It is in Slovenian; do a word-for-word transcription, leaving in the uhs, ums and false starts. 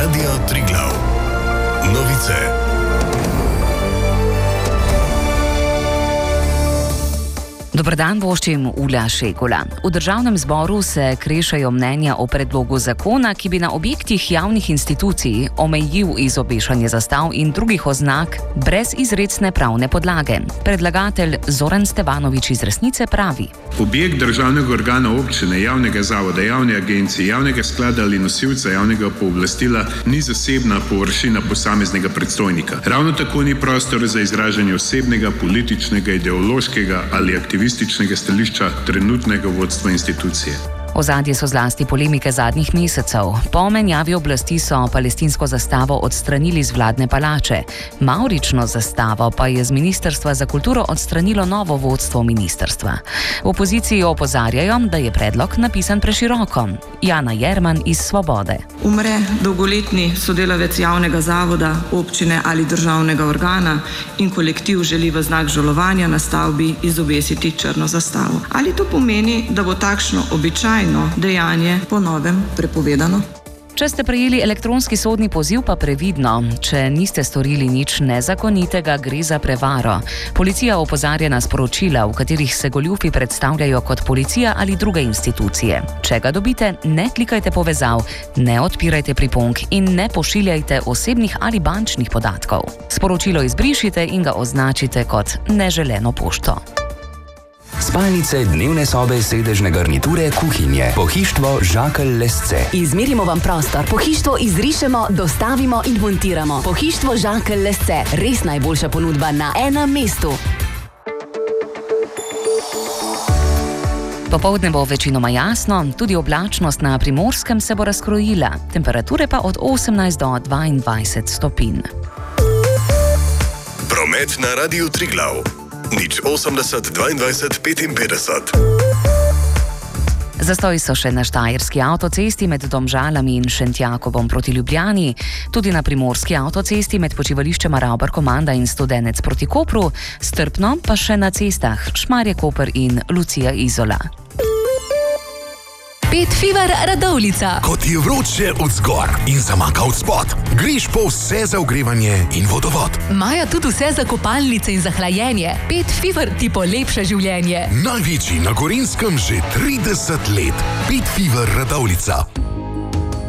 Radio Triglav. Novice. Dober dan, voščim Ula Šegula. V državnem zboru se krešajo mnenja o predlogu zakona, ki bi na objektih javnih institucij omejil izobešanje zastav in drugih oznak brez izrecne pravne podlage. Predlagatelj Zoran Stevanovič iz Resnice pravi: Objekt državnega organa občine, javnega zavoda, javne agencije, javnega sklada ali nosilca javnega pooblastila ni zasebna površina posameznega predstojnika. Ravno tako ni prostor za izražanje osebnega, političnega, ideološkega ali aktivističnega stališča trenutnega vodstva institucije. Ozadje so zlasti polemike zadnjih mesecev. Po menjavi oblasti so palestinsko zastavo odstranili z vladne palače. Mavrično zastavo pa je z Ministrstva za kulturo odstranilo novo vodstvo ministrstva. V opoziciji opozarjajo, da je predlog napisan preširoko. Jana Jerman iz Svobode. Umre dolgoletni sodelavec javnega zavoda, občine ali državnega organa in kolektiv želi v znak žalovanja na stavbi izobesiti črno zastavo. Ali to pomeni, da bo takšno običajno dejanje po novem prepovedano? Če ste prejeli elektronski sodni poziv, pa previdno. Če niste storili nič nezakonitega, gre za prevaro. Policija opozarja na sporočila, v katerih se goljufi predstavljajo kot policija ali druge institucije. Če ga dobite, ne klikajte povezav, ne odpirajte priponk in ne pošiljajte osebnih ali bančnih podatkov. Sporočilo izbrišite in ga označite kot neželeno pošto. Spalnice, dnevne sobe, sedežne garniture, kuhinje. Pohištvo Žakelj Lesce. Izmerimo vam prostor, pohištvo izrišemo, dostavimo in montiramo. Pohištvo Žakelj Lesce. Res najboljša ponudba na enem mestu. Popoldne bo večinoma jasno, tudi oblačnost na Primorskem se bo razkrojila. Temperature pa od osemnajst do dvaindvajset stopinj. Promet na Radiu Triglav. Nič osemdeset, dvaindvajset, petinpetdeset. Zastoji so še na štajerski avtocesti med Domžalami in Šentjakobom proti Ljubljani, tudi na primorski avtocesti med počivališčema Ravbar-Komanda in Studenec proti Kopru, strpno pa še na cestah Šmarje-Koper in Lucija-Izola. Pet Fever Radovljica. Ko ti je vroče od zgor in zamaka od spod, greš po vse za ogrevanje in vodovod. Maja tudi vse za kopalnice in za hlajenje. Pet Fever ti polepša življenje. Največji na Gorenjskem že trideset let. Pet Fever Radovljica.